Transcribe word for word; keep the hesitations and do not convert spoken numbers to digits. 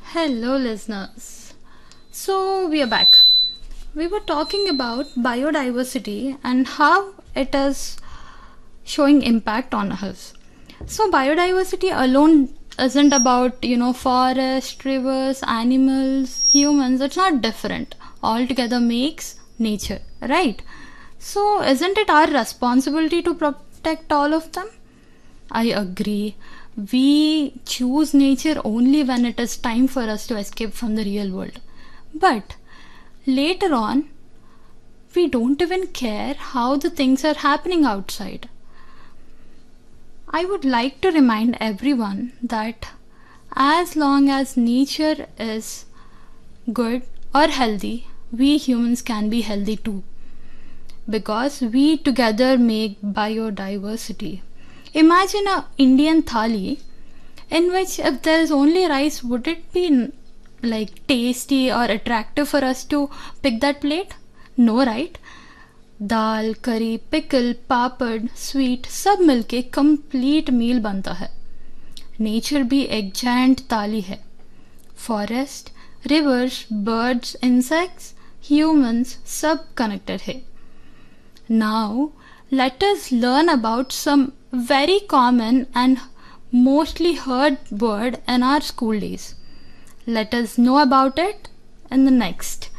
Hello, listeners. So, we are back. We were talking about biodiversity and how it is showing impact on us. So, biodiversity alone isn't about, you know, forest, rivers, animals, humans. It's not different. Altogether makes nature, right? So, isn't it our responsibility to protect all of them? I agree. We choose nature only when it is time for us to escape from the real world. But later on, we don't even care how the things are happening outside. I would like to remind everyone that as long as nature is good or healthy, we humans can be healthy too. Because we together make biodiversity. Imagine a Indian thali in which if there is only rice, would it be like tasty or attractive for us to pick that plate? No, right? दाल करी pickle पापड़ sweet सब मिलके complete मील बनता है. Nature भी एक giant थाली है. Forest reverse birds insects humans सब कनेक्टेड है. Now, let us learn about some very common and mostly heard word in our school days. Let us know about it in the next.